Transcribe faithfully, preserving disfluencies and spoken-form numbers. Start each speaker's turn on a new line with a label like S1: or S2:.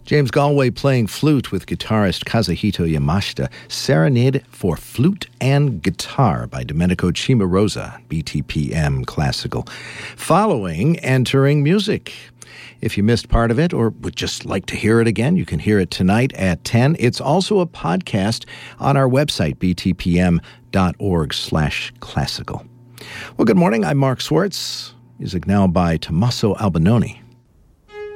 S1: James Galway playing flute with guitarist Kazuhito Yamashita. Serenade for Flute and Guitar by Domenico Cimarosa, B T P M Classical. Following, Entering Music. If you missed part of it or would just like to hear it again, you can hear it tonight at ten. It's also a podcast on our website, b t p m dot org slash classical. Well, good morning. I'm Mark Swartz. Music now by Tommaso Albinoni.